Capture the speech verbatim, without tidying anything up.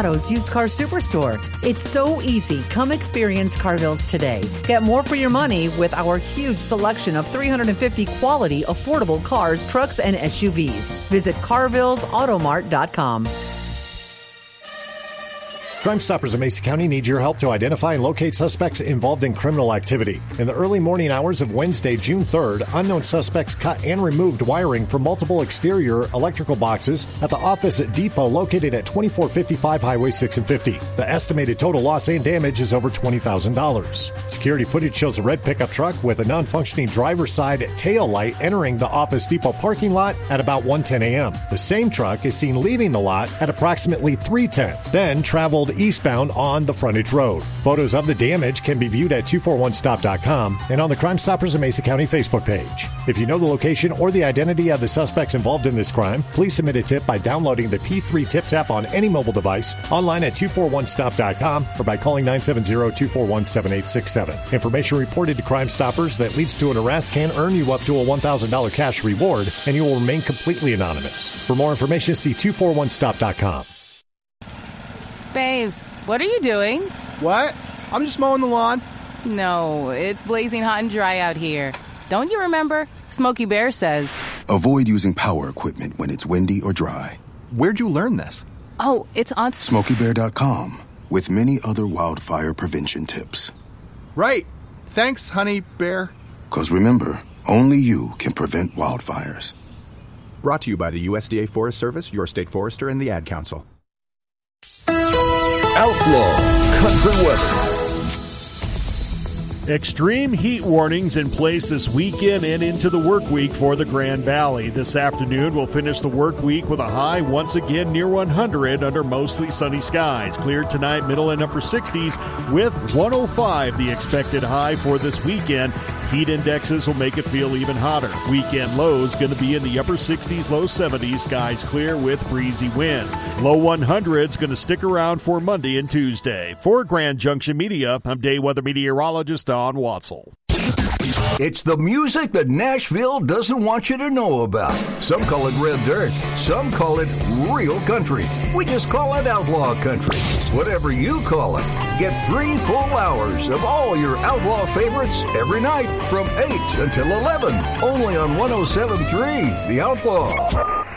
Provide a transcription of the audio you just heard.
Auto's used car superstore. It's so easy. Come experience Carville's today. Get more for your money with our huge selection of three hundred fifty quality, affordable cars, trucks, and S U Vs. Visit carvilles automart dot com. Crime Stoppers of Mason County need your help to identify and locate suspects involved in criminal activity. In the early morning hours of Wednesday, June third, unknown suspects cut and removed wiring from multiple exterior electrical boxes at the office at Depot located at twenty-four fifty-five Highway six and fifty. The estimated total loss and damage is over twenty thousand dollars. Security footage shows a red pickup truck with a non-functioning driver's side tail light entering the Office Depot parking lot at about one ten a.m. The same truck is seen leaving the lot at approximately three ten, then traveled eastbound on the frontage road. Photos of the damage can be viewed at two forty-one stop dot com and on the Crime Stoppers of Mesa County Facebook page. If you know the location or the identity of the suspects involved in this crime, please submit a tip by downloading the P three Tips app on any mobile device, online at two forty-one stop dot com, or by calling nine seven zero, two four one, seven eight six seven. Information reported to Crime Stoppers that leads to an arrest can earn you up to a one thousand dollars cash reward, and you will remain completely anonymous. For more information, see two forty-one stop dot com. Babes, what are you doing? What? I'm just mowing the lawn. No, it's blazing hot and dry out here. Don't you remember? Smokey Bear says, avoid using power equipment when it's windy or dry. Where'd you learn this? Oh, it's on Smokey Bear dot com, with many other wildfire prevention tips. Right. Thanks, Honey Bear. Because remember, only you can prevent wildfires. Brought to you by the U S D A Forest Service, your state forester, and the Ad Council. Outlaw Country Weather. Extreme heat warnings in place this weekend and into the work week for the Grand Valley. This afternoon, we'll finish the work week with a high once again near one hundred under mostly sunny skies. Cleared tonight, middle and upper sixties with one oh five the expected high for this weekend. Heat indexes will make it feel even hotter. Weekend lows going to be in the upper sixties, low seventies. Skies clear with breezy winds. Low one hundreds going to stick around for Monday and Tuesday. For Grand Junction Media, I'm day weather meteorologist Don Watzel. It's the music that Nashville doesn't want you to know about. Some call it red dirt. Some call it real country. We just call it outlaw country. Whatever you call it. Get three full hours of all your outlaw favorites every night from eight until eleven. Only on one oh seven point three The Outlaw.